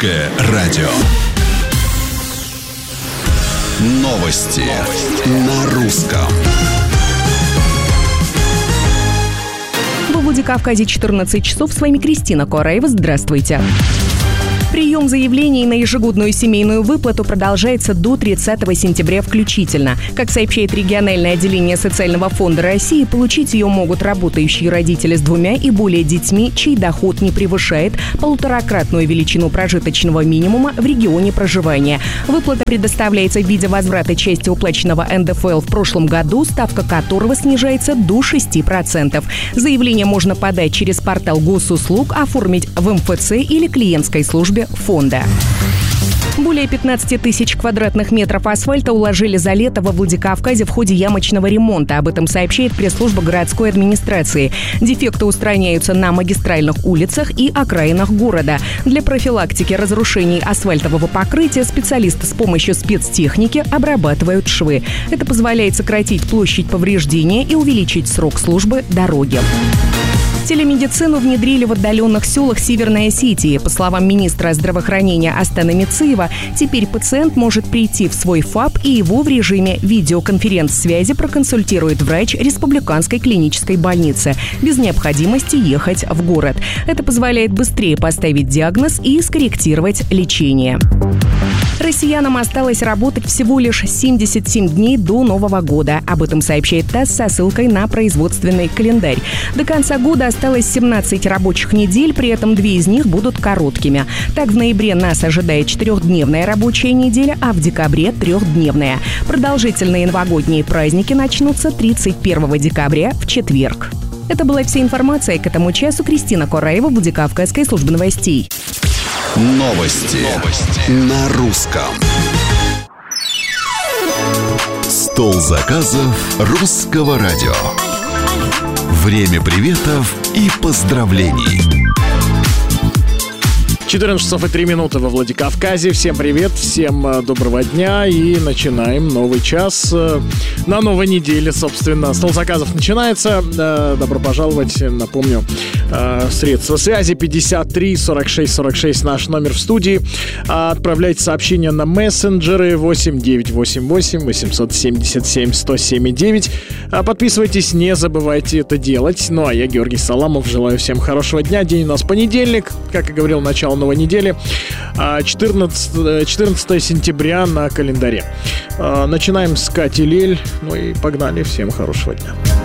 Русское радио. Новости на русском. Во Владикавказе 14 часов. С вами Кристина Кораева. Здравствуйте. Прием заявлений на ежегодную семейную выплату продолжается до 30 сентября включительно. Как сообщает региональное отделение Социального фонда России, получить ее могут работающие родители с 2 и более детьми, чей доход не превышает 1,5-кратную величину прожиточного минимума в регионе проживания. Выплата предоставляется в виде возврата части уплаченного НДФЛ в прошлом году, ставка которого снижается до 6%. Заявление можно подать через портал госуслуг, оформить в МФЦ или клиентской службе фонда. Более 15 тысяч квадратных метров асфальта уложили за лето во Владикавказе в ходе ямочного ремонта. Об этом сообщает пресс-служба городской администрации. Дефекты устраняются на магистральных улицах и окраинах города. Для профилактики разрушений асфальтового покрытия специалисты с помощью спецтехники обрабатывают швы. Это позволяет сократить площадь повреждения и увеличить срок службы дороги. Телемедицину внедрили в отдаленных селах Северной Осетии. По словам министра здравоохранения Астана Мицеева, теперь пациент может прийти в свой ФАП, и его в режиме видеоконференц-связи проконсультирует врач Республиканской клинической больницы, без необходимости ехать в город. Это позволяет быстрее поставить диагноз и скорректировать лечение. Россиянам осталось работать всего лишь 77 дней до Нового года. Об этом сообщает ТАСС со ссылкой на производственный календарь. До конца года осталось 17 рабочих недель, при этом 2 из них будут короткими. Так, в ноябре нас ожидает 4-дневная рабочая неделя, а в декабре 3-дневная. Продолжительные новогодние праздники начнутся 31 декабря в четверг. Это была вся информация к этому часу. Кристина Кораева, Владикавказская служба новостей. Новости на русском. Стол заказов русского радио. Время приветов и поздравлений. 14 часов и 3 минуты во Владикавказе. Всем привет, всем доброго дня. И начинаем новый час на новой неделе, собственно. Стол заказов начинается. Добро пожаловать. Напомню, средства связи 53 46 46 наш номер в студии. Отправляйте сообщения на мессенджеры 8 988 877 107 9. Подписывайтесь, не забывайте это делать. Ну а я, Георгий Саламов, желаю всем хорошего дня. День у нас понедельник, как и говорил, начало новой недели, 14 сентября на календаре. Начинаем с Кати Лель. Ну и погнали. Всем хорошего дня.